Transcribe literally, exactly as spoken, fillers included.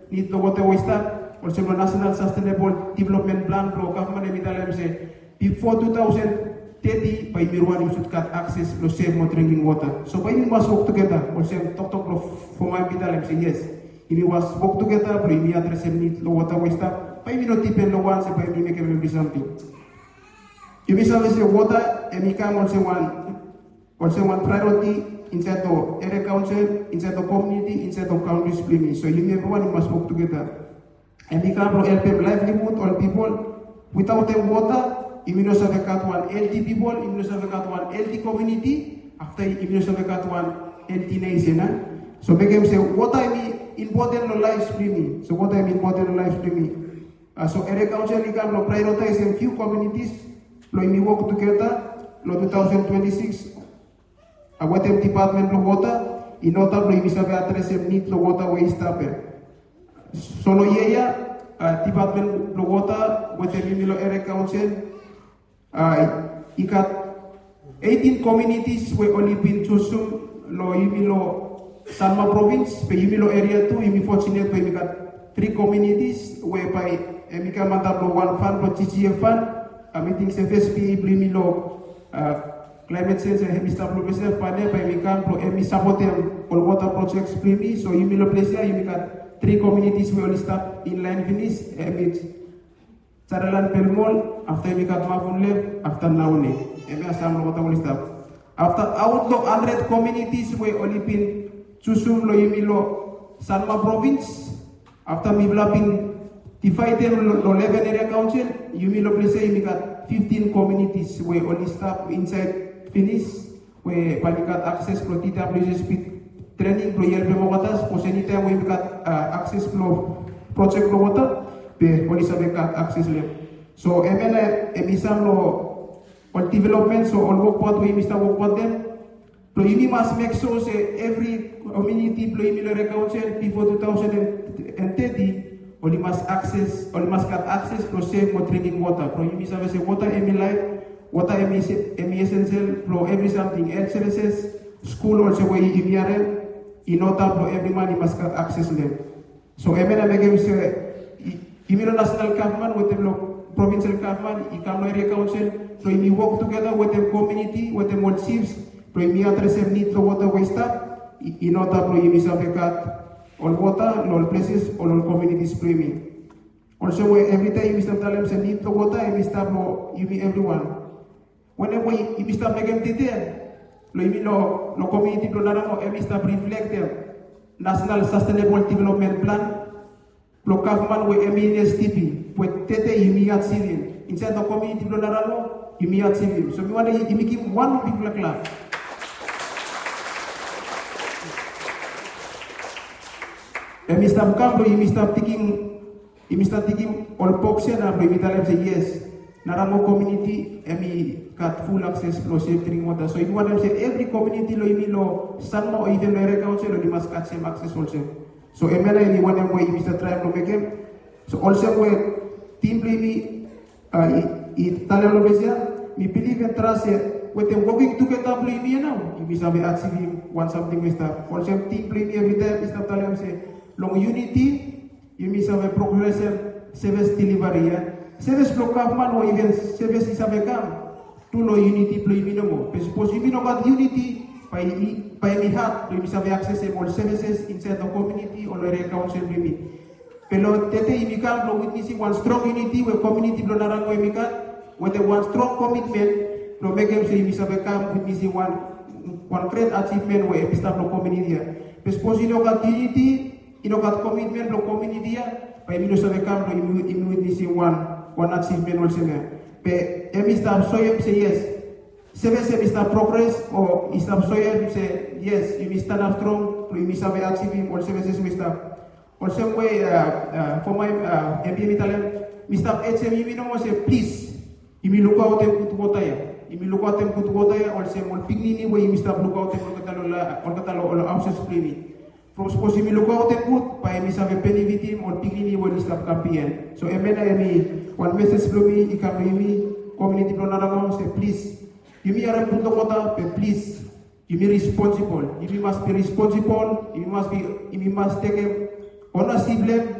need lo water waste also the National Sustainable Development Plan pro government emi dalam se before two thousand thirty by Mirwan you should cut access to safe drinking water. So by we must work together. Also talk talk for my dalam se yes. If we must work together, but we address need lo water waste. By we not depend on one, se by we make every something. If we say water, emi come also one also one priority inside the area council, inside the community, inside the county split. So you everyone must work together. And we can help them livelihood all people. Without them water, you will not have one healthy people, you will not have one healthy community. After you will not have one healthy nation. Eh? So make them say water is important in life streaming. So water is important in life streaming. Uh, so area council we can prioritize a few communities. Lo we work together. Lo twenty twenty-six. A water department lo water. In order to bisa address need lo water waste up. Solo yaya uh, department lo water water mimilo area council. Uh, ikat eighteen communities were only been chosen lo yimilo Sanma province, pe yimilo area two, yimi fortunate pe ikat three communities whereby emika mantap lo one fund lo T G F fund, a meeting se F S P blimilo uh, climate change and hemi stability fund pe emika lo emi saboter all water projects blimi, so yimilo place ya yimika three communities were only start in line finish emit Saralan Pelmol after emika mafun left after naune emi asam lo water only start after outlook one hundred communities were only been Susum lo yimilo Sanma province after developing divided lo eleven area council yimilo place yimikat fifteen communities where only staff inside finish where panikat access pro T W S speed training pro yelpe mogatas posenita where yimikat uh, access pro project lo water be only sabekat access le so emena emisam lo all development so all work part we mista work part them. So you must make sure say every community play military council before two thousand thirty only must access only must get access to safe for drinking water. So you must have say water emi life, water emi emi essential for every something. Health services, school also where you emi are in order for every man must get access them. So emena make him say imilo national government with the provincial government, ikam area council. So you work together with the community, with the more chiefs. Premi address need lo water waste in order to use all water, all places, all communities premi. Also, every time you start telling them need lo water, you start lo you meet everyone. Whenever you start making detail, lo you lo lo community lo naramo, you start reflect them. National Sustainable Development Plan, lo government we M S T P, we tete you meet civil. Inside the community lo naramo, you meet civil. So we want to make one big class. Emi stop campo, emi stop taking, emi stop taking all boxes na bro. Emi tell them say yes. Naramo community, emi got full access to safe drinking water. So you want them say every community lo emi lo sanmo or even area council lo di mas got same access also. So emi na emi want them way emi start try lo make him. So also way team play me, uh, it tell them lo besia. Me believe and trust it. With them working together play me now. Emi sabi achieve one something we start. Also team play me every time. Start tell them say. Long unity, you miss have a progressive service delivery. Service block government or even service is a become to lo unity play minimo. Suppose you know about unity by by me heart, you miss have access to all services inside the community or area council me. Pero tete imikan lo witnessing one strong unity where community lo narango imikan with the one strong commitment lo make them say miss have become witnessing one one great achievement where we start lo community. Suppose you know about unity. Inokat commitment lo community ya, pa imi no sabe kam lo imi imi witness one one achievement also na. Pe emi stop so yem say yes. Sebe sebe stop progress or stop so yem say yes. Imi stand up strong, lo imi sabe achieve or sebe sebe stop. Also way uh, uh, for my uh, M P M Italian, Mister H M imi no say please. Imi luka o tem kutu kota ya. Imi luka o tem kutu kota ya. Also mo pignini way imi stop luka o tem kota lo la kota lo lo access play. From suppose you look out and put by me have a penny victim or beginning when you stop campaign. So emena emi one message from me, ikam me community planaramo say please. You me are put the water, but please. You be responsible. You must be responsible. You must be. You must take a ownership.